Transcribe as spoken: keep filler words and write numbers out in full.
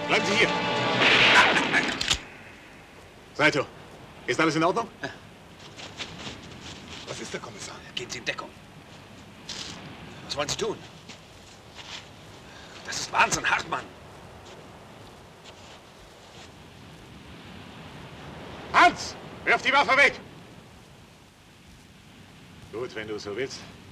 Bleiben Sie hier. Saito, ist alles in Ordnung? Ja. Was ist der Kommissar? Gehen Sie in Deckung. Was wollen Sie tun? Das ist Wahnsinn, Hartmann. Hans, wirf die Waffe weg! Gut, wenn du so willst.